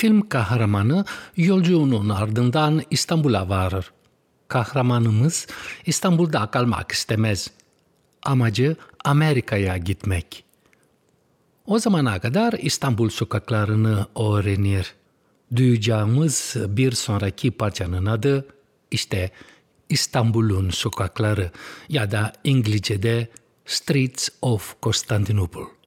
Film kahramanı yolculuğunun ardından İstanbul'a varır. Kahramanımız İstanbul'da kalmak istemez. Amacı Amerika'ya gitmek. O zamana kadar İstanbul sokaklarını öğrenir. Duyacağımız bir sonraki parçanın adı işte İstanbul'un sokakları ya da İngilizce'de Streets of Constantinople.